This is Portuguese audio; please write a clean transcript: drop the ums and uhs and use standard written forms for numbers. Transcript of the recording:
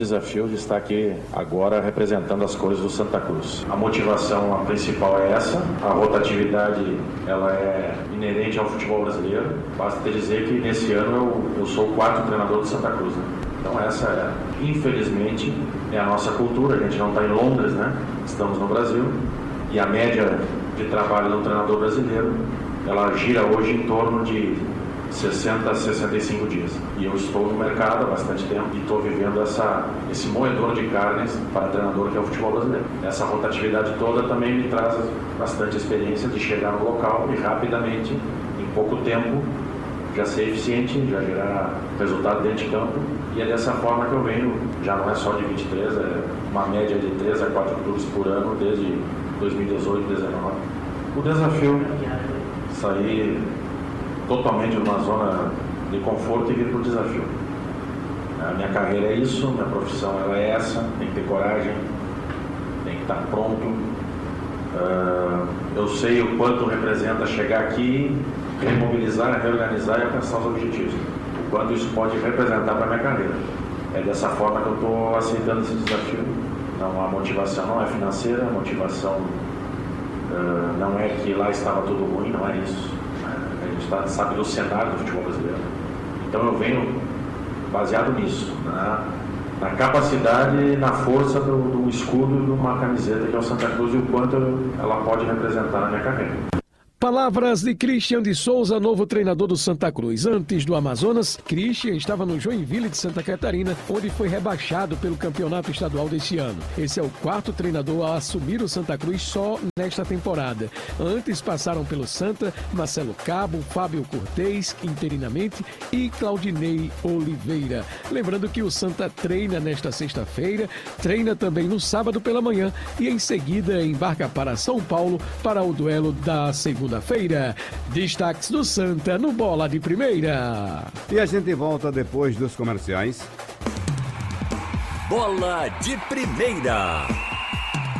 Desafio de estar aqui agora representando as cores do Santa Cruz. A motivação a principal é essa, a rotatividade ela é inerente ao futebol brasileiro. Basta dizer que nesse ano eu sou o 4º treinador do Santa Cruz, né? Então essa, infelizmente, é a nossa cultura. A gente não está em Londres, né? Estamos no Brasil e a média de trabalho do treinador brasileiro ela gira hoje em torno de 60 a 65 dias. E eu estou no mercado há bastante tempo e estou vivendo esse moedor de carnes para treinador que é o futebol brasileiro. Essa rotatividade toda também me traz bastante experiência de chegar no local e rapidamente, em pouco tempo, já ser eficiente, já gerar resultado dentro de campo. E é dessa forma que eu venho, já não é só de 23, é uma média de 3 a 4 clubes por ano desde 2018, 2019. O desafio é sair totalmente numa zona de conforto e vir para o desafio. A minha carreira é isso, minha profissão ela é essa, tem que ter coragem, tem que estar pronto. Eu sei o quanto representa chegar aqui, remobilizar, reorganizar e alcançar os objetivos. O quanto isso pode representar para a minha carreira. É dessa forma que eu estou aceitando esse desafio. Não, a motivação não é financeira, a motivação não é que lá estava tudo ruim, não é isso. A gente sabe do cenário do futebol brasileiro. Então eu venho baseado nisso, na capacidade e na força do escudo de uma camiseta que é o Santa Cruz e o quanto ela pode representar na minha carreira. Palavras de Christian de Souza, novo treinador do Santa Cruz. Antes do Amazonas, Christian estava no Joinville de Santa Catarina, onde foi rebaixado pelo campeonato estadual desse ano. Esse é o 4º treinador a assumir o Santa Cruz só nesta temporada. Antes passaram pelo Santa, Marcelo Cabo, Fábio Cortez, interinamente, e Claudinei Oliveira. Lembrando que o Santa treina nesta sexta-feira, treina também no sábado pela manhã e em seguida embarca para São Paulo para o duelo da segunda-feira. Destaques do Santa no Bola de Primeira. E a gente volta depois dos comerciais. Bola de Primeira.